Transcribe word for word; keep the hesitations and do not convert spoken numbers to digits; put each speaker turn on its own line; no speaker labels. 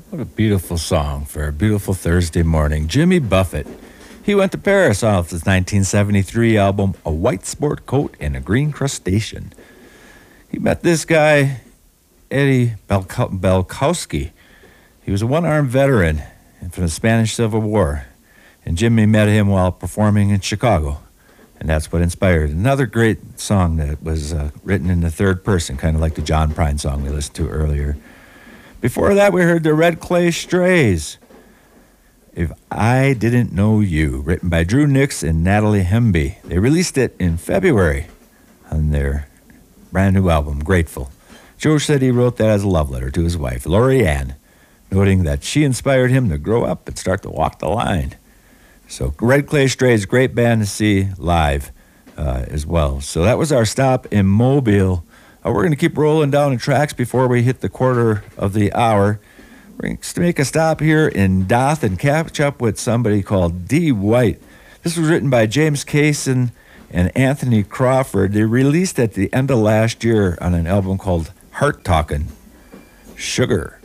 What a beautiful song for a beautiful Thursday morning. Jimmy Buffett. He went to Paris off his nineteen seventy-three album, A White Sport Coat and a Green Crustacean. He met this guy, Eddie Belko- Belkowski. He was a one-armed veteran from the Spanish Civil War, and Jimmy met him while performing in Chicago, and that's what inspired another great song that was uh, written in the third person, kind of like the John Prine song we listened to earlier. Before that, we heard the Red Clay Strays, If I Didn't Know You, written by Drew Nix and Natalie Hemby. They released it in February on their brand new album, Grateful. Joe said he wrote that as a love letter to his wife, Lori Ann, noting that she inspired him to grow up and start to walk the line. So Red Clay Strays, great band to see live uh, as well. So that was our stop in Mobile. Uh, we're going to keep rolling down the tracks before we hit the quarter of the hour. We're going to make a stop here in Doth and catch up with somebody called D. White. This was written by James Kaysen and Anthony Crawford. They released at the end of last year on an album called Heart Talkin'. Sugar.